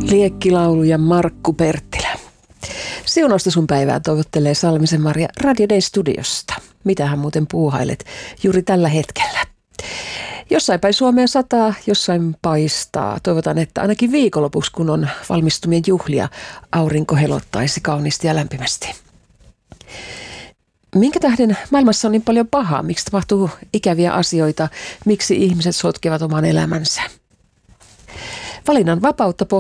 Liekkilaulu ja Markku Perttilä. Siunausta sun päivää toivottelee Salmisen Marja Radio Day studiosta. Mitähän muuten puuhailet juuri tällä hetkellä? Jossain päin Suomea sataa, jossain paistaa. Toivotaan, että ainakin viikonlopuksi, kun on valmistumien juhlia, aurinko helottaisi kauniisti ja lämpimästi. Minkä tähden maailmassa on niin paljon pahaa? Miksi tapahtuu ikäviä asioita? Miksi ihmiset sotkevat oman elämänsä? Valinnan vapautta